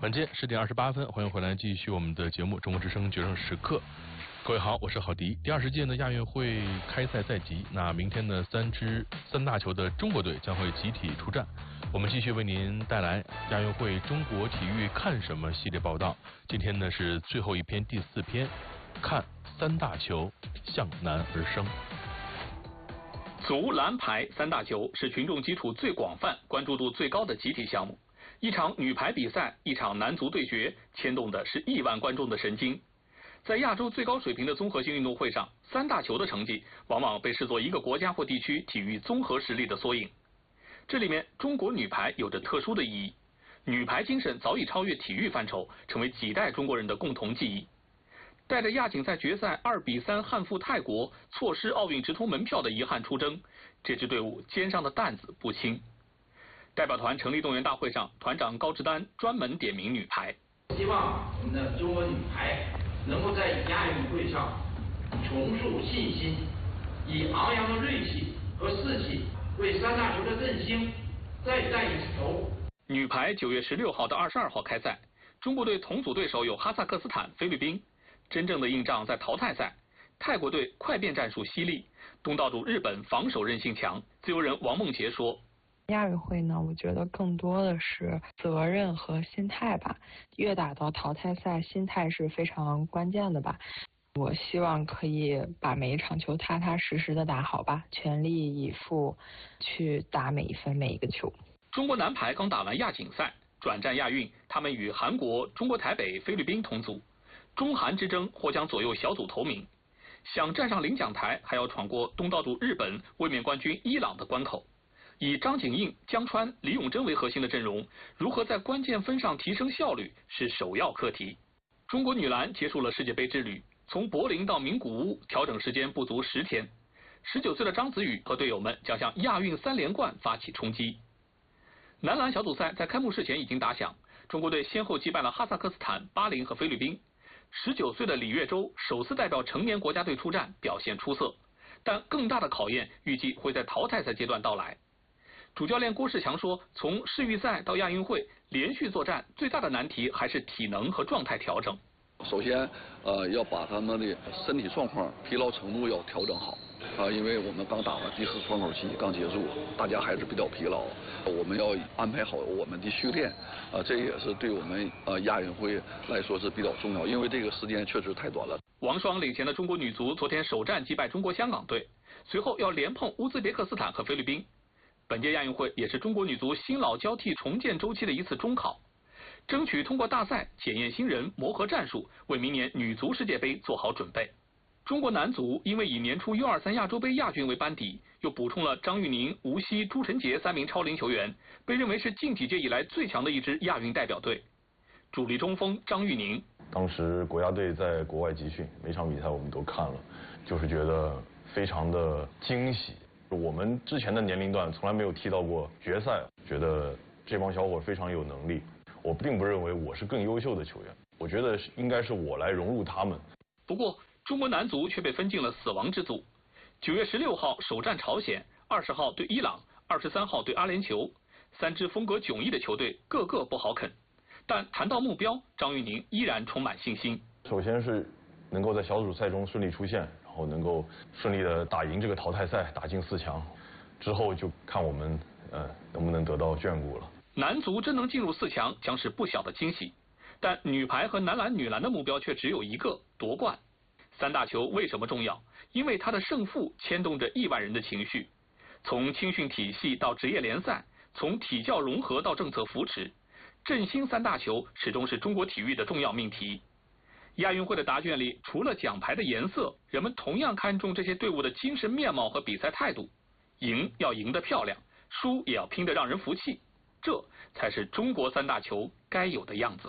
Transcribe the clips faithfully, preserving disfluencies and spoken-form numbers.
晚间十点二十八分，欢迎回来继续我们的节目《中国之声决胜时刻》。各位好，我是郝迪。第二十届呢亚运会开赛在即，那明天呢三支三大球的中国队将会集体出战。我们继续为您带来亚运会中国体育看什么系列报道。今天呢是最后一篇第四篇，看三大球向南而生。 足、篮、排三大球是群众基础最广泛、关注度最高的集体项目。一场女排比赛，一场男足对决，牵动的是亿万观众的神经。在亚洲最高水平的综合性运动会上，三大球的成绩往往被视作一个国家或地区体育综合实力的缩影。这里面，中国女排有着特殊的意义。女排精神早已超越体育范畴，成为几代中国人的共同记忆。带着亚锦赛决赛二比三憾负泰国，错失奥运直通门票的遗憾出征，这支队伍肩上的担子不轻。代表团成立动员大会上，团长高志丹专门点名女排， 希望我们的中国女排能够在亚运会上重塑信心，以昂扬的锐气和士气为三大球的振兴再战一次头。 女排九月十六号到二十二号开赛，中国队同组对手有哈萨克斯坦、菲律宾。真正的硬仗在淘汰赛，泰国队快变战术犀利，东道主日本防守韧性强。自由人王梦洁说， 亚运会呢，我觉得更多的是责任和心态吧。越打到淘汰赛，心态是非常关键的吧。我希望可以把每一场球踏踏实实的打好吧，全力以赴去打每一分每一个球。 中国男排刚打完亚锦赛，转战亚运，他们与韩国、中国台北、菲律宾同组，中韩之争或将左右小组头名。想站上领奖台，还要闯过东道主日本、卫冕冠军伊朗的关口。以张景硬、江川、李永珍为核心的阵容，如何在关键分上提升效率是首要课题。中国女篮结束了世界杯之旅，从柏林到名古屋，调整时间不足十天。十九岁的张子宇和队友们将向亚运三连冠发起冲击。男篮小组赛在开幕式前已经打响，中国队先后击败了哈萨克斯坦、巴林和菲律宾。十九岁的李月洲首次代表成年国家队出战，表现出色，但更大的考验预计会在淘汰赛阶段到来。主教练郭士强说，从世预赛到亚运会连续作战，最大的难题还是体能和状态调整。 首先，呃，要把他们的身体状况、疲劳程度要调整好啊、呃，因为我们刚打完第四窗口期，刚结束，大家还是比较疲劳。我们要安排好我们的训练啊、呃，这也是对我们呃亚运会来说是比较重要，因为这个时间确实太短了。 王霜领衔的中国女足昨天首战击败中国香港队，随后要连碰乌兹别克斯坦和菲律宾。本届亚运会也是中国女足新老交替重建周期的一次中考，争取通过大赛检验新人、磨合战术，为明年女足世界杯做好准备。中国男足因为以年初 U 二三 亚洲杯亚军为班底，又补充了张玉宁、吴曦、朱晨杰三名超龄球员，被认为是近几届以来最强的一支亚运代表队。主力中锋张玉宁， 当时国家队在国外集训，每场比赛我们都看了，就是觉得非常的惊喜。我们之前的年龄段从来没有踢到过决赛，觉得这帮小伙非常有能力。我并不认为我是更优秀的球员，我觉得应该是我来融入他们。 不过，中国男足却被分进了死亡之组。九月十六号首战朝鲜，二十号对伊朗，二十三号对阿联酋，三支风格迥异的球队，个个不好啃。但谈到目标，张玉宁依然充满信心。 首先是能够在小组赛中顺利出现。然后能够顺利的打赢这个淘汰赛，打进四强，之后就看我们呃能不能得到眷顾了。 男足真能进入四强，将是不小的惊喜。但女排和男篮、女篮的目标却只有一个：夺冠。三大球为什么重要？因为它的胜负牵动着亿万人的情绪。从青训体系到职业联赛，从体教融合到政策扶持，振兴三大球始终是中国体育的重要命题。亚运会的答卷里，除了奖牌的颜色，人们同样看重这些队伍的精神面貌和比赛态度。赢要赢得漂亮，输也要拼得让人服气，这才是中国三大球该有的样子。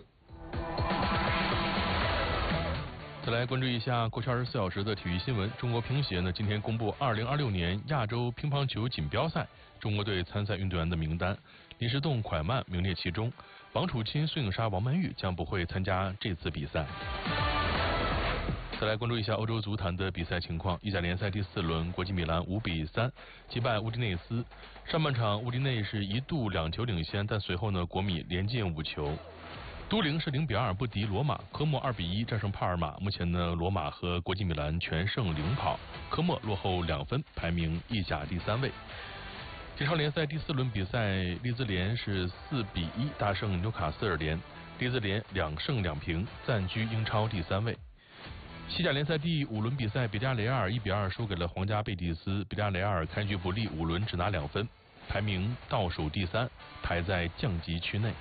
再来关注一下过去二十四小时的体育新闻。中国乒协呢今天公布二零二六年亚洲乒乓球锦标赛中国队参赛运动员的名单，林诗栋、蒯曼名列其中，王楚钦、孙颖莎、王曼玉将不会参加这次比赛。再来关注一下欧洲足坛的比赛情况。意甲联赛第四轮，国际米兰五比三击败乌迪内斯。上半场乌迪内是一度两球领先，但随后呢国米连进五球。 都灵是零比二不敌罗马，科莫二比一战胜帕尔马。目前呢，罗马和国际米兰全胜领跑，科莫落后两分，排名意甲第三位。英超联赛第四轮比赛，利兹联是四比一大胜纽卡斯尔联，利兹联两胜两平，暂居英超第三位。西甲联赛第五轮比赛，比利亚雷亚尔一比二输给了皇家贝蒂斯，比利亚雷亚尔开局不利，五轮只拿两分，排名倒数第三，排在降级区内。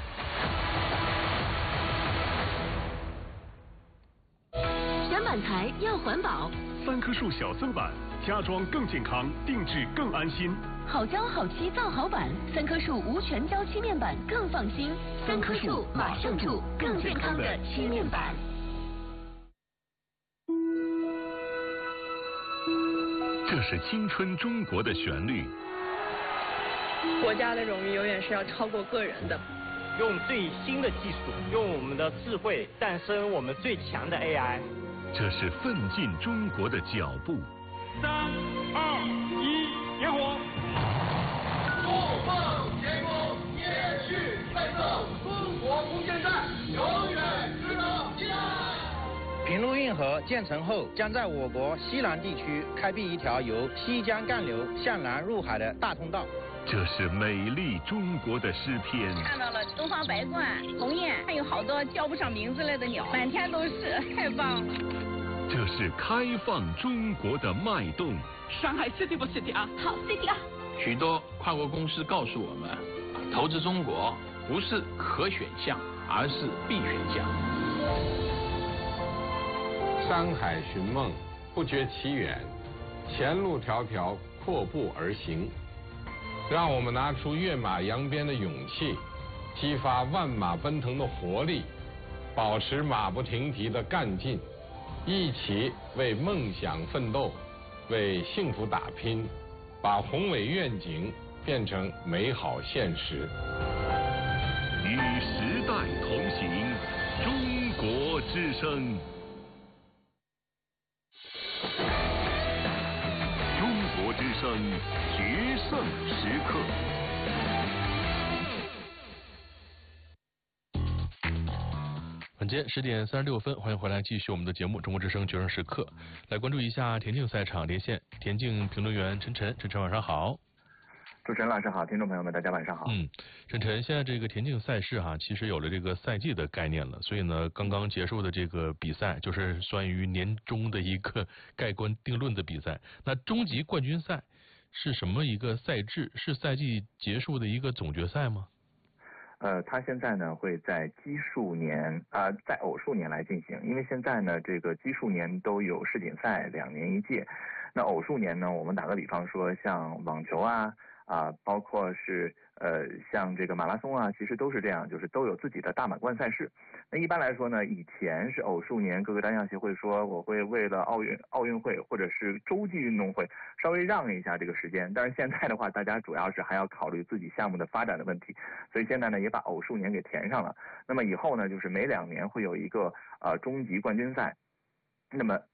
选板材要环保， 三棵树小森板，家装更健康，定制更安心。 好胶好漆造好板，三棵树无全胶漆面板更放心。三棵树马上住，更健康的漆面板。 这是青春中国的旋律。 国家的荣誉永远是要超过个人的。 用最新的技术，用我们的智慧诞生我们最强的 A I。 这是奋进中国的脚步。 三二一，点火！怒放前锋，烈士再造，中国空间站永远值得期待。 平陆运河建成后，将在我国西南地区开辟一条由西江干流向南入海的大通道。 这是美丽中国的诗篇。 看到了东方白鹳、鸿雁，还有好多叫不上名字来的鸟，满天都是，太棒了。 这是开放中国的脉动。 上海 City 不 City 啊？ 好 City 啊！ 许多跨国公司告诉我们，投资中国不是可选项，而是必选项。 山海寻梦，不觉其远，前路迢迢，阔步而行。让我们拿出跃马扬鞭的勇气，激发万马奔腾的活力，保持马不停蹄的干劲，一起为梦想奋斗，为幸福打拼，把宏伟愿景变成美好现实。 与时代同行，中国之声。中国之声，决胜时刻。 晚间十点三十六分，欢迎回来继续我们的节目《中国之声决胜时刻》，来关注一下田径赛场连线田径评论员陈晨。陈晨晚上好。 主持人老师好，听众朋友们大家晚上好。 嗯，陈晨，现在这个田径赛事哈、啊，其实有了这个赛季的概念了，所以呢，刚刚结束的这个比赛就是算于年终的一个盖棺定论的比赛。那终极冠军赛是什么一个赛制？是赛季结束的一个总决赛吗？ 呃，他现在呢会在奇数年啊、呃，在偶数年来进行，因为现在呢这个奇数年都有世锦赛，两年一届。那偶数年呢，我们打个比方说，像网球啊。啊，包括是呃像这个马拉松啊，其实都是这样，就是都有自己的大满贯赛事。那一般来说呢，以前是偶数年，各个单项协会说我会为了奥运奥运会或者是洲际运动会稍微让一下这个时间，但是现在的话，大家主要是还要考虑自己项目的发展的问题，所以现在呢也把偶数年给填上了。那么以后呢，就是每两年会有一个呃终极冠军赛。那么